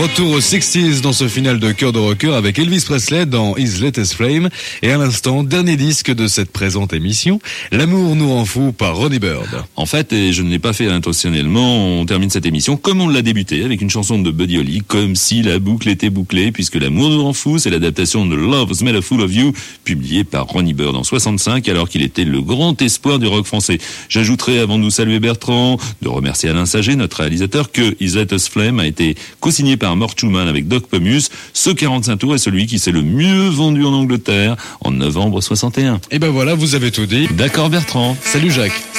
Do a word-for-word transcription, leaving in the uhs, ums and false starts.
Retour aux sixties dans ce final de Cœur de Rocker avec Elvis Presley dans His Latest Flame. Et à l'instant, dernier disque de cette présente émission, L'amour nous rend fou par Ronnie Bird. En fait, et je ne l'ai pas fait intentionnellement, on termine cette émission comme on l'a débuté, avec une chanson de Buddy Holly, comme si la boucle était bouclée, puisque L'amour nous rend fou, c'est l'adaptation de Love's Made a Fool of You, publiée par Ronnie Bird en soixante-cinq, alors qu'il était le grand espoir du rock français. J'ajouterai, avant de nous saluer Bertrand, de remercier Alain Saget, notre réalisateur, que His Latest Flame a été co-signé par Mort Schumann avec Doc Pomus. Ce quarante-cinq tours est celui qui s'est le mieux vendu en Angleterre en novembre soixante et un. Et ben voilà, vous avez tout dit. D'accord Bertrand. Salut Jacques.